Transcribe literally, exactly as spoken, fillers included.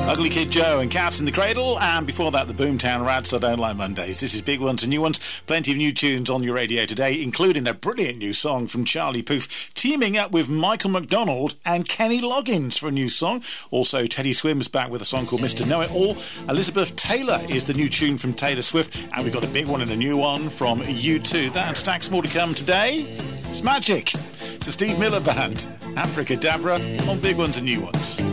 Ugly Kid Joe and Cats in the Cradle, and before that the Boomtown Rats, I Don't Like Mondays. This is Big Ones and New Ones. Plenty of new tunes on your radio today, including a brilliant new song from Charlie Puth, teaming up with Michael McDonald and Kenny Loggins for a new song. Also, Teddy Swims back with a song called Mister Know-It-All. Elizabeth Taylor is the new tune from Taylor Swift, and we've got a big one and a new one from U two. That and stacks more to come today. It's magic. It's the Steve Miller Band, Abracadabra on Big Ones and New Ones.